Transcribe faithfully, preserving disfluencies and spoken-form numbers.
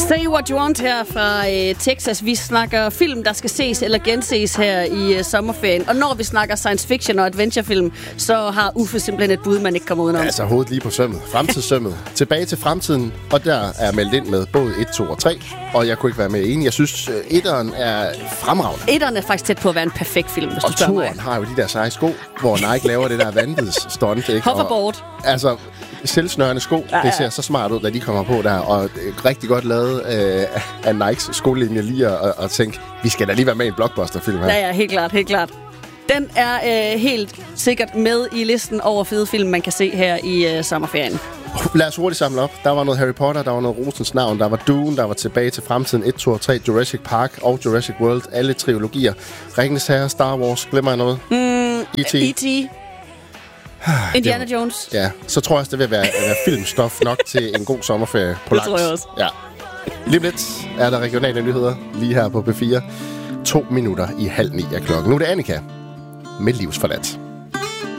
Say What You Want her fra øh, Texas. Vi snakker film, der skal ses eller genses her i øh, sommerferien. Og når vi snakker science fiction og adventurefilm, så har Uffe simpelthen et bud, man ikke kommer udenom. Altså hovedet lige på sømmet. Fremtidssømmet. Tilbage til fremtiden. Og der er meldt ind med både et, to og tre. Og jeg kunne ikke være mere enig. Jeg synes, øh, etteren er fremragende. Etteren er faktisk tæt på at være en perfekt film, hvis og du spørger mig. Og toeren har jo de der seje sko, hvor Nike laver det der vanvidsstunt. Hoverboard. Altså, selvsnørende sko, ja, ja. Det ser så smart ud, da de kommer på der. Og rigtig godt lavet øh, af Nikes skolinje lige at, at tænke, vi skal da lige være med i en blockbuster-film her. Ja, ja, helt klart, helt klart. Den er øh, helt sikkert med i listen over fede film, man kan se her i øh, sommerferien. Lad os hurtigt samle op. Der var noget Harry Potter, der var noget Rosens Navn, der var Dune, der var Tilbage til fremtiden, et, to og tre, Jurassic Park og Jurassic World. Alle trilogier. Ringenes Herre, Star Wars, glemmer jeg noget? Mm, E T E T Indiana Jones. Ja, så tror jeg også, det vil være, være filmstof nok til en god sommerferie på langt. Det tror jeg også. Ja. Lige lidt er der regionale nyheder lige her på P fire. To minutter i halv ni af klokken. Nu er det Annika med Livsforladt.